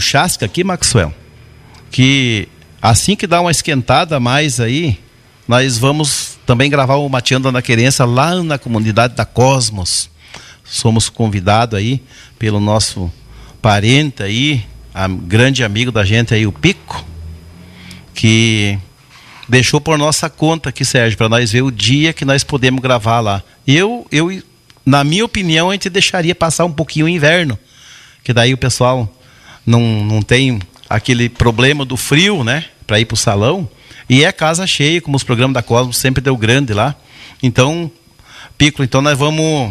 chasca aqui, Maxwell, que assim que dá uma esquentada a mais aí, nós vamos também gravar o Mateando na Querência lá na comunidade da Cosmos. Somos convidados aí pelo nosso parente aí, grande amigo da gente aí, o Pico, que deixou por nossa conta aqui, Sérgio, para nós ver o dia que nós podemos gravar lá. Eu, na minha opinião, a gente deixaria passar um pouquinho o inverno, que daí o pessoal não tem aquele problema do frio, né, para ir para o salão. E é casa cheia, como os programas da Cosmos sempre deu grande lá. Então, Pico, então nós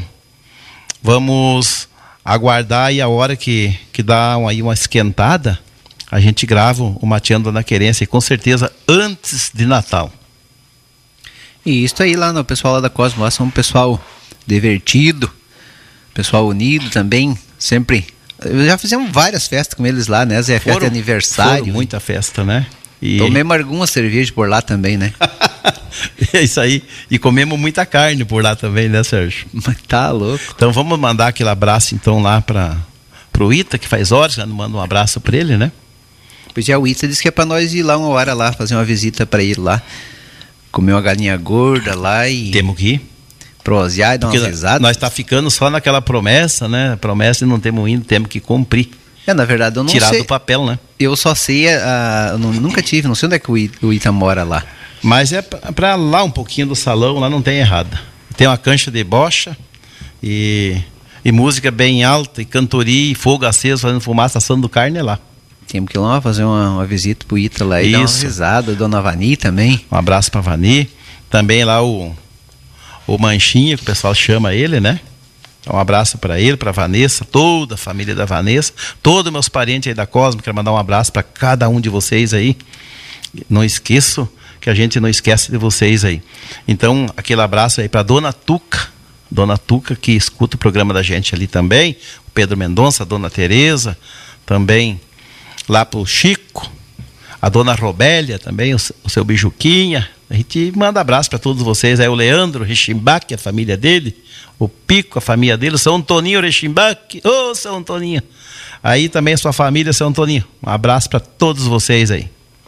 vamos aguardar aí a hora que dá aí uma esquentada, a gente grava o Mateando na Querência, e com certeza antes de Natal. E isso aí lá no pessoal lá da Cosmos, lá são um pessoal divertido, pessoal unido também, sempre. Já fizemos várias festas com eles lá, né, Zé? Festa de aniversário. Foram muita festa, né? E... tomemos alguma cerveja por lá também, né? É isso aí. E comemos muita carne por lá também, né, Sérgio? Mas tá louco. Então vamos mandar aquele abraço então lá pro Ita, que faz horas, já não manda um abraço para ele, né? Pois é, o Ita disse que é pra nós ir lá uma hora lá, fazer uma visita pra ele lá. Comer uma galinha gorda lá e... temos que ir. Prosear e dar uma risada. Nós tá ficando só naquela promessa, né? Promessa e não temos indo, temos que cumprir. Na verdade eu não tirar sei. Do papel, né? Eu só sei, nunca tive, não sei onde é que o Ita mora lá. Mas é pra lá um pouquinho do salão, lá não tem errada. Tem uma cancha de bocha e música bem alta, e cantoria, e fogo aceso, fazendo fumaça, assando carne é lá. Temos que ir lá fazer uma visita pro Ita lá e dar uma risada. Dona Vani também. Um abraço pra Vani. Também lá o Manchinha, que o pessoal chama ele, né? Um abraço para ele, para Vanessa, toda a família da Vanessa, todos meus parentes aí da Cosmo. Quero mandar um abraço para cada um de vocês aí. Não esqueço, que a gente não esquece de vocês aí. Então, aquele abraço aí para Dona Tuca, que escuta o programa da gente ali também, o Pedro Mendonça, a Dona Tereza, também lá pro Chico, a Dona Robélia também, o seu Bijuquinha. A gente manda abraço para todos vocês aí, o Leandro Rechimbach, a família dele, o Pico, a família dele, o São Antoninho Rechimbach, ô São Antoninho. Aí também a sua família, São Antoninho. Um abraço para todos vocês aí.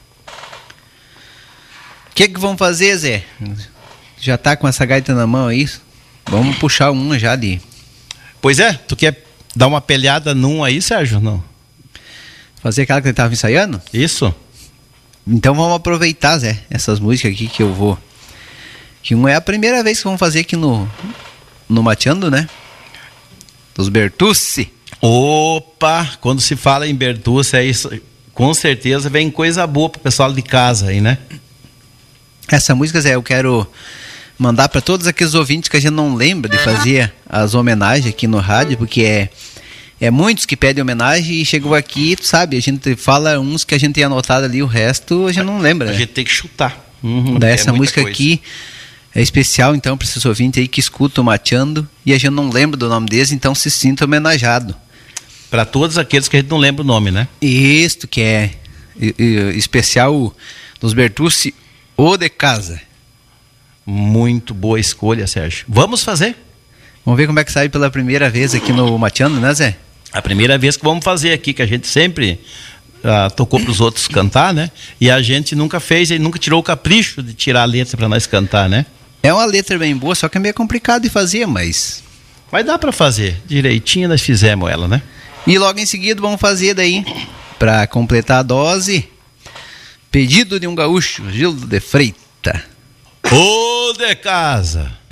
O que vamos fazer, Zé? Já tá com essa gaita na mão aí? Vamos puxar uma já ali. Pois é, tu quer dar uma pelhada num aí, Sérgio? Não? Fazer aquela que ele tava ensaiando? Isso. Então vamos aproveitar, Zé, essas músicas aqui que eu vou... Que não é a primeira vez que vamos fazer aqui no Mateando, né? Dos Bertucci. Opa! Quando se fala em Bertucci, é isso, com certeza vem coisa boa pro pessoal de casa aí, né? Essa música, Zé, eu quero mandar para todos aqueles ouvintes que a gente não lembra de fazer as homenagens aqui no rádio, porque é muitos que pedem homenagem e chegou aqui, tu sabe, a gente fala uns que a gente tem anotado ali, o resto a gente não lembra, né? A gente tem que chutar. Essa música coisa. Aqui é especial, então, para esses ouvintes aí que escutam o Mateando e a gente não lembra do nome deles, então se sinta homenageado. Para todos aqueles que a gente não lembra o nome, né? Isto que é especial dos Bertucci, O de Casa. Muito boa escolha, Sérgio. Vamos fazer? Vamos ver como é que sai pela primeira vez aqui no Mateando, né, Zé? A primeira vez que vamos fazer aqui, que a gente sempre tocou para os outros cantar, né? E a gente nunca fez, e nunca tirou o capricho de tirar a letra para nós cantar, né? É uma letra bem boa, só que é meio complicado de fazer, mas... vai dar para fazer. Direitinho nós fizemos ela, né? E logo em seguida vamos fazer daí, para completar a dose, Pedido de um Gaúcho, Gildo de Freitas. Ô de Casa!